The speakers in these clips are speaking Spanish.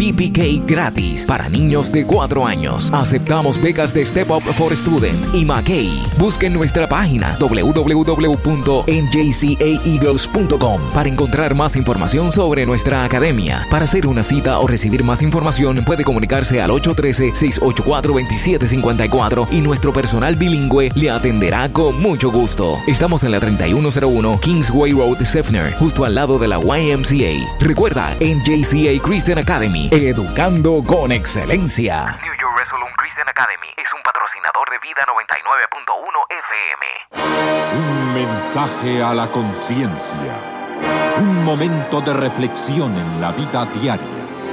PPK gratis para niños de 4 años. Aceptamos becas de Step Up for Student y McKay. Busquen nuestra página www.njcaeagles.com para encontrar más información sobre nuestra academia. Para hacer una cita o recibir más información, puede comunicarse al 813-684-2754 y nuestro personal bilingüe le atenderá con mucho gusto. Estamos en la 3101 Kingsway Road, Seffner, justo al lado de la YMCA. Recuerda, NJCA Christian Academy, educando con excelencia. New Jerusalem Christian Academy es un patrocinador de Vida 99.1 FM. Un mensaje a la conciencia. Un momento de reflexión en la vida diaria.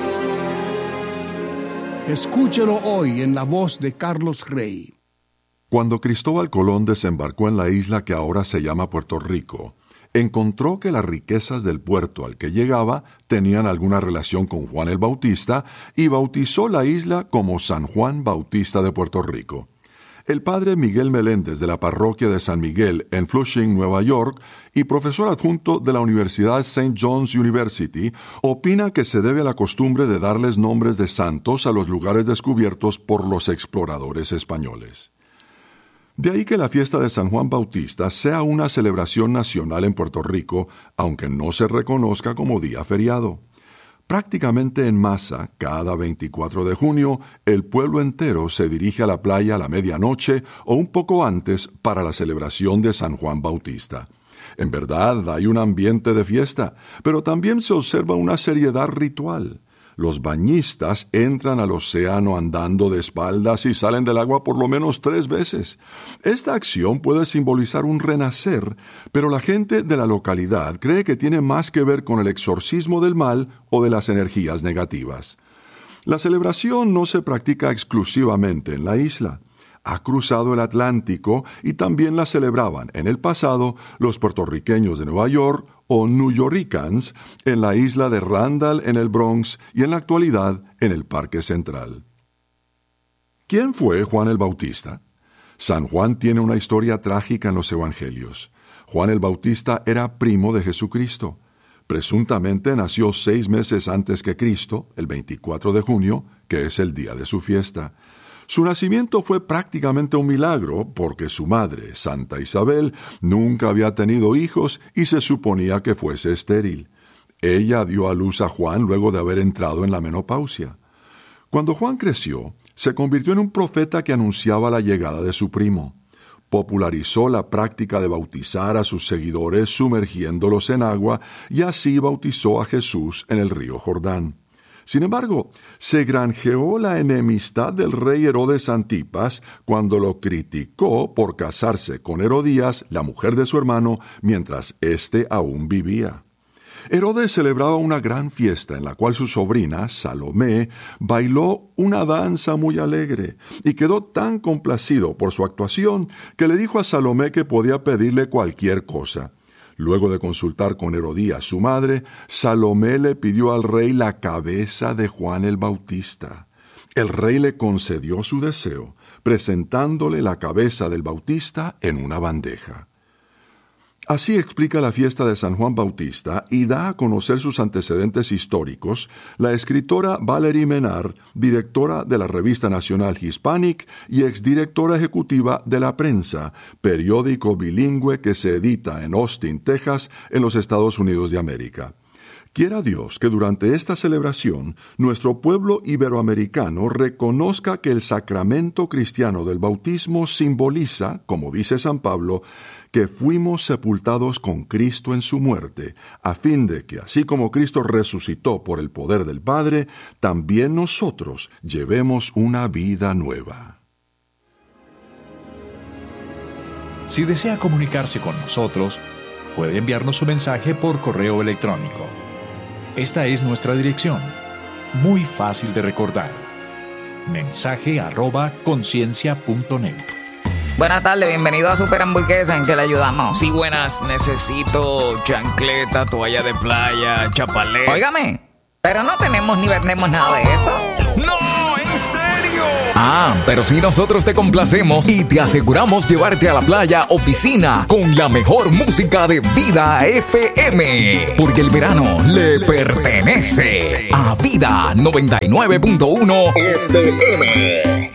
Escúchelo hoy en la voz de Carlos Rey. Cuando Cristóbal Colón desembarcó en la isla que ahora se llama Puerto Rico, encontró que las riquezas del puerto al que llegaba tenían alguna relación con Juan el Bautista y bautizó la isla como San Juan Bautista de Puerto Rico. El padre Miguel Meléndez de la parroquia de San Miguel en Flushing, Nueva York, y profesor adjunto de la Universidad St. John's University, opina que se debe a la costumbre de darles nombres de santos a los lugares descubiertos por los exploradores españoles. De ahí que la fiesta de San Juan Bautista sea una celebración nacional en Puerto Rico, aunque no se reconozca como día feriado. Prácticamente en masa, cada 24 de junio, el pueblo entero se dirige a la playa a la medianoche o un poco antes para la celebración de San Juan Bautista. En verdad, hay un ambiente de fiesta, pero también se observa una seriedad ritual. Los bañistas entran al océano andando de espaldas y salen del agua por lo menos 3 veces. Esta acción puede simbolizar un renacer, pero la gente de la localidad cree que tiene más que ver con el exorcismo del mal o de las energías negativas. La celebración no se practica exclusivamente en la isla. Ha cruzado el Atlántico y también la celebraban en el pasado los puertorriqueños de Nueva York o newyoricans en la isla de Randall en el Bronx y en la actualidad en el Parque Central. ¿Quién fue Juan el Bautista? San Juan tiene una historia trágica en los Evangelios. Juan el Bautista era primo de Jesucristo. Presuntamente nació 6 meses antes que Cristo, el 24 de junio, que es el día de su fiesta. Su nacimiento fue prácticamente un milagro porque su madre, Santa Isabel, nunca había tenido hijos y se suponía que fuese estéril. Ella dio a luz a Juan luego de haber entrado en la menopausia. Cuando Juan creció, se convirtió en un profeta que anunciaba la llegada de su primo. Popularizó la práctica de bautizar a sus seguidores sumergiéndolos en agua y así bautizó a Jesús en el río Jordán. Sin embargo, se granjeó la enemistad del rey Herodes Antipas cuando lo criticó por casarse con Herodías, la mujer de su hermano, mientras éste aún vivía. Herodes celebraba una gran fiesta en la cual su sobrina, Salomé, bailó una danza muy alegre y quedó tan complacido por su actuación que le dijo a Salomé que podía pedirle cualquier cosa. Luego de consultar con Herodías, su madre, Salomé le pidió al rey la cabeza de Juan el Bautista. El rey le concedió su deseo, presentándole la cabeza del Bautista en una bandeja. Así explica la fiesta de San Juan Bautista y da a conocer sus antecedentes históricos la escritora Valerie Menard, directora de la Revista Nacional Hispanic y exdirectora ejecutiva de La Prensa, periódico bilingüe que se edita en Austin, Texas, en los Estados Unidos de América. Quiera Dios que durante esta celebración nuestro pueblo iberoamericano reconozca que el sacramento cristiano del bautismo simboliza, como dice San Pablo, que fuimos sepultados con Cristo en su muerte, a fin de que, así como Cristo resucitó por el poder del Padre, también nosotros llevemos una vida nueva. Si desea comunicarse con nosotros, puede enviarnos su mensaje por correo electrónico. Esta es nuestra dirección, muy fácil de recordar. mensaje@conciencia.net. Buenas tardes, bienvenido a Super Hamburguesa, ¿en qué le ayudamos? Sí, buenas, necesito chancleta, toalla de playa, chapalé. Óigame, pero no tenemos ni vendemos nada de eso. ¡No, en serio! Ah, pero si nosotros te complacemos y te aseguramos llevarte a la playa o piscina con la mejor música de Vida FM. Porque el verano le pertenece a Vida 99.1 FM.